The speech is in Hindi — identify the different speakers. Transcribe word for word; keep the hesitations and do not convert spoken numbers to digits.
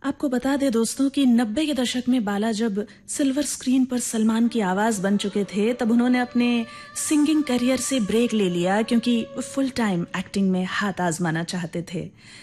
Speaker 1: आपको बता दें दोस्तों कि नब्बे के दशक में बाला जब सिल्वर स्क्रीन पर सलमान की आवाज़ बन चुके थे, तब उन्होंने अपने सिंगिंग करियर से ब्रेक ले लिया क्योंकि फुल टाइम एक्टिंग में हाथ आजमाना चाहते थे।